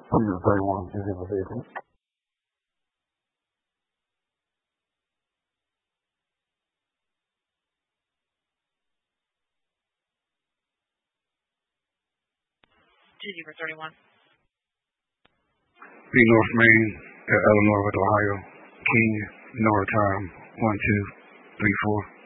Please, 31, is in the vehicle. Geneva 31. B North Main at Eleanor with Ohio. King, Nora time 1234.